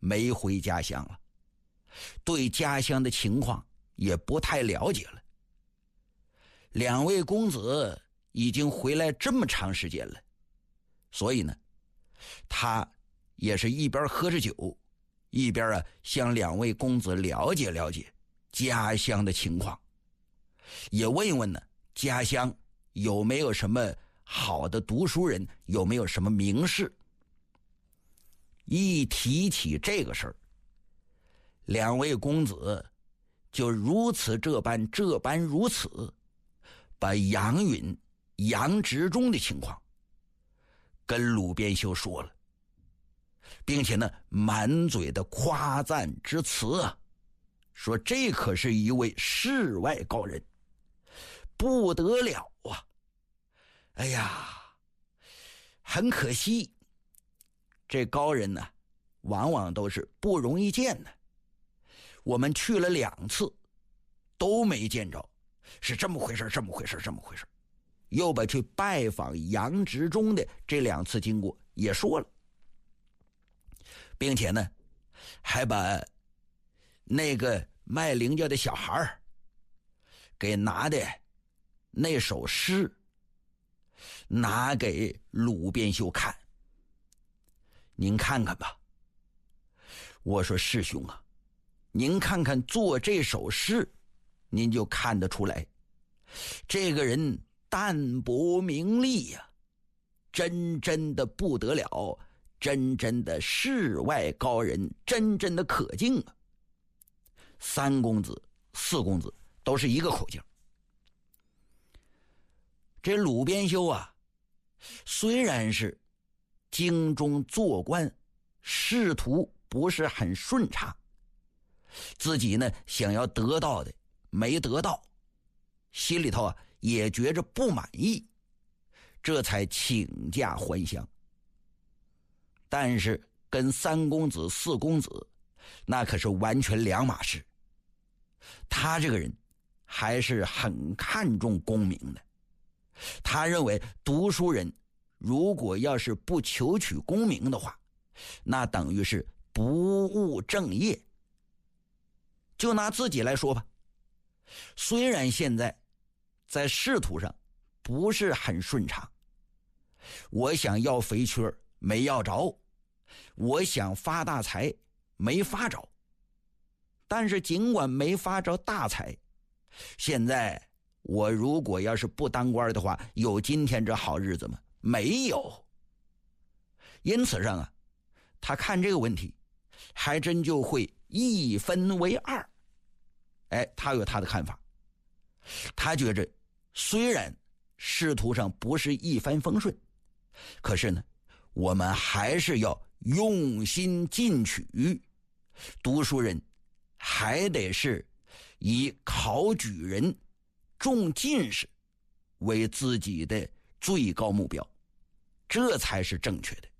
没回家乡了，对家乡的情况也不太了解了。两位公子已经回来这么长时间了，所以呢，他也是一边喝着酒，一边向两位公子了解了解家乡的情况，也问一问呢，家乡有没有什么好的读书人，有没有什么名士。一提起这个事儿，两位公子就如此这般如此，把杨允、杨执中的情况跟鲁边修说了，并且呢，满嘴的夸赞之词啊，说这可是一位世外高人，不得了啊！哎呀，很可惜，这高人呢，往往都是不容易见的。我们去了2次，都没见着，是这么回事。又把去拜访杨执中的这2次经过也说了，并且呢，还把那个卖菱角的小孩给拿的那首诗拿给鲁边修看。您看看吧，我说师兄啊，您看看做这首诗，您就看得出来，这个人淡泊名利呀，真的不得了，真的世外高人，真的可敬啊。3公子、4公子都是一个口径。这鲁边修啊，虽然是京中做官，仕途不是很顺畅，自己呢想要得到的没得到，心里头也觉着不满意，这才请假还乡。但是跟3公子、4公子那可是完全两码事。他这个人还是很看重功名的，他认为读书人如果要是不求取功名的话，那等于是不务正业。就拿自己来说吧，虽然现在在仕途上不是很顺畅，我想要肥缺没要着，我想发大财没发着，但是尽管没发着大财，现在我如果要是不当官的话，有今天这好日子吗？没有。因此上啊，他看这个问题还真就会一分为2。他有他的看法，他觉着虽然仕途上不是一帆风顺，可是呢，我们还是要用心进取，读书人还得是以考举人、中进士为自己的最高目标，这才是正确的。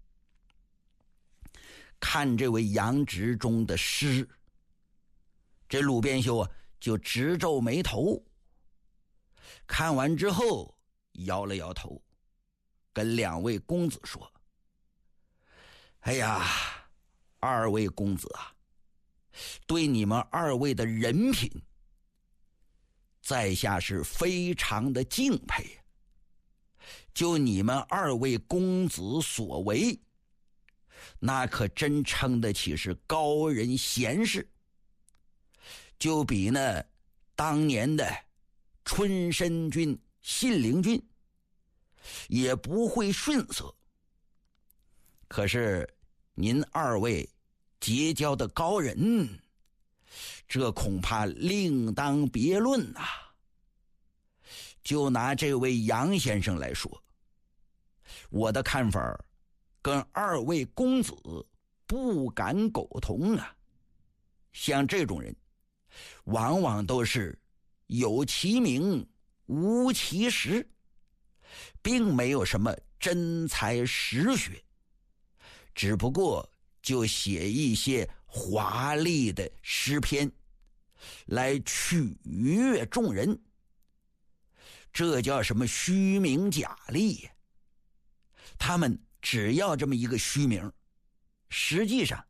看这位杨执中的诗，这鲁边修啊就直皱眉头，看完之后摇了摇头，跟2位公子说：哎呀，2位公子啊，对你们2位的人品在下是非常的敬佩，就你们2位公子所为，那可真称得起是高人贤士，就比那当年的春申君、信陵君也不会逊色。可是您2位结交的高人，这恐怕另当别论啊。就拿这位杨先生来说，我的看法跟2位公子不敢苟同啊。像这种人往往都是有其名无其实，并没有什么真才实学，只不过就写一些华丽的诗篇来取悦众人，这叫什么虚名假利呀？他们只要这么一个虚名，实际上